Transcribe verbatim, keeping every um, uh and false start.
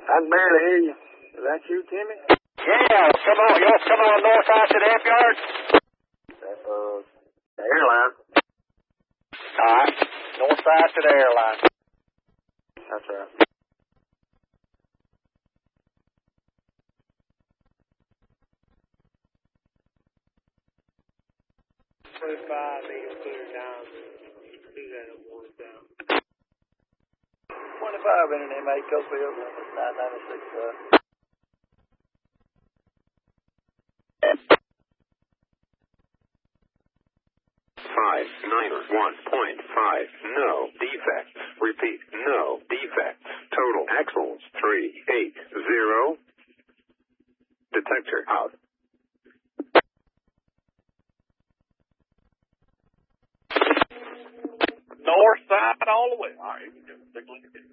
I can barely hear you. Is that you, Timmy? Yeah, come on. You want to come on north side to the amp yard? That's, uh, the airline. All right. North side to the airline. That's right. twenty-five, Eagle clear down. Do that at one down. twenty-five in an M eight, Cofield, nine ninety-six, uh. Five niner one point five. No defects. Repeat. No defects. Total axles three eight zero. Detector out. North side all the way. All right, you can take a look at this.